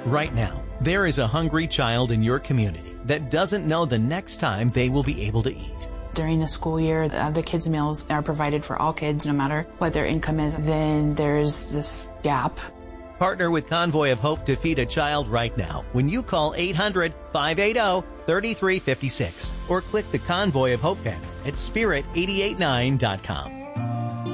Right now, there is a hungry child in your community that doesn't know the next time they will be able to eat. During the school year, the kids' meals are provided for all kids, no matter what their income is. Then there's this gap. Partner with Convoy of Hope to feed a child right now when you call 800-580-3356 or click the Convoy of Hope banner at spirit889.com.